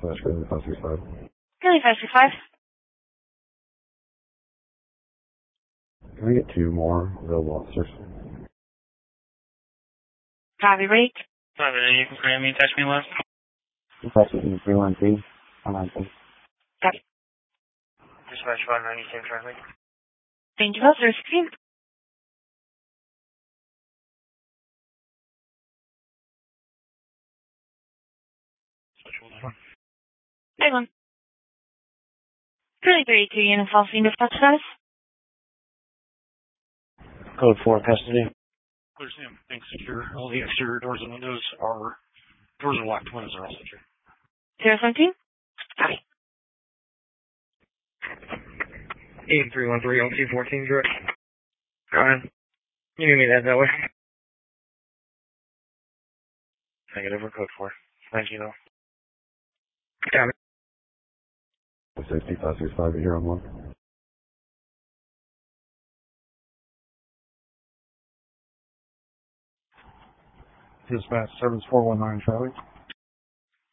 Dispatch, Greenlee 535. Greenlee 535. Can I get 2 more available officers? Copy, ready? Copy, you can grab me, text me left. Dispatch, 313. I'm on thing. Copy. Dispatch 596 traffic. Thank you, officer. 16. Hey, one. Greenlee 32, unit false dispatch status. Code 4, custody. Clear Sam, things secure. All the exterior doors and windows are locked. Windows are all secure. 017. Copy. AM 313 on 214 direct. Alright. You can meet that way. Negative, code 4. Thank you, though. Got it. Safety 535 here on 1. Dispatch, service 419, Charlie.